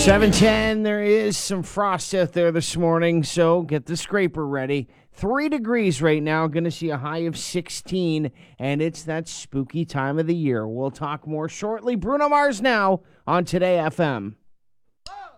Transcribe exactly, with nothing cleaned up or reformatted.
seven ten, there is some frost out there this morning, so get the scraper ready. Three degrees right now, going to see a high of sixteen, and it's that spooky time of the year. We'll talk more shortly. Bruno Mars now on Today F M.